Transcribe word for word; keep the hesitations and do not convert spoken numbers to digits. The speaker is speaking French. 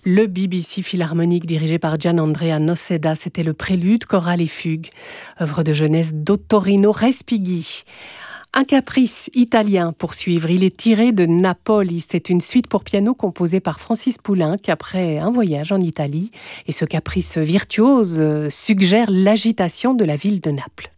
Le B B C Philharmonique dirigé par Gianandrea Noceda, c'était le prélude Chorale et fugue, œuvre de jeunesse d'Ottorino Respighi. Un caprice italien pour suivre, il est tiré de Napoli. C'est une suite pour piano composée par Francis Poulenc après un voyage en Italie. Et ce caprice virtuose suggère l'agitation de la ville de Naples.